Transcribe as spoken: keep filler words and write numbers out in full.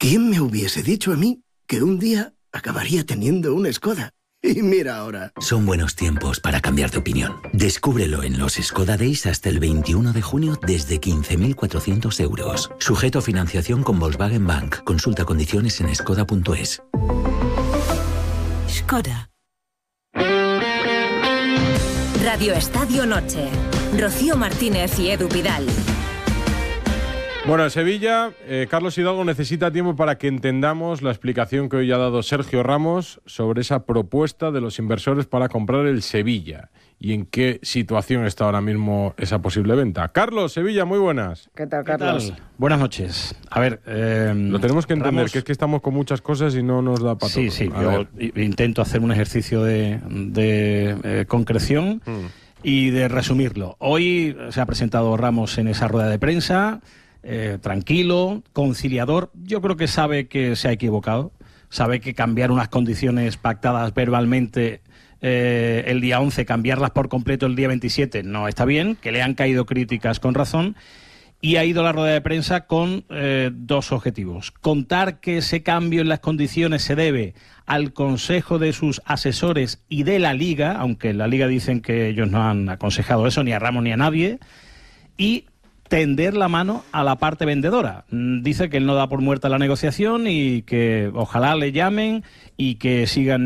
¿Quién me hubiese dicho a mí que un día acabaría teniendo una Skoda? Y mira ahora. Son buenos tiempos para cambiar de opinión. Descúbrelo en los Skoda Days hasta el veintiuno de junio desde quince mil cuatrocientos euros. Sujeto a financiación con Volkswagen Bank. Consulta condiciones en skoda punto es. Skoda. Radio Estadio Noche. Rocío Martínez y Edu Pidal. Bueno, en Sevilla, eh, Carlos Hidalgo necesita tiempo para que entendamos la explicación que hoy ha dado Sergio Ramos sobre esa propuesta de los inversores para comprar el Sevilla y en qué situación está ahora mismo esa posible venta. Carlos, Sevilla, muy buenas. ¿Qué tal, Carlos? ¿Qué tal? Buenas noches. A ver, eh, lo tenemos que entender, Ramos... que es que estamos con muchas cosas y no nos da para todo. Sí, sí, A yo ver. intento hacer un ejercicio de, de eh, concreción hmm. y de resumirlo. Hoy se ha presentado Ramos en esa rueda de prensa... Eh, tranquilo, conciliador. Yo creo que sabe que se ha equivocado, sabe que cambiar unas condiciones pactadas verbalmente eh, el día once, cambiarlas por completo el día veintisiete no está bien, que le han caído críticas con razón, y ha ido a la rueda de prensa con eh, dos objetivos. Contar que ese cambio en las condiciones se debe al consejo de sus asesores y de la Liga, aunque en la Liga dicen que ellos no han aconsejado eso, ni a Ramos ni a nadie, y tender la mano a la parte vendedora. Dice que él no da por muerta la negociación y que ojalá le llamen y que sigan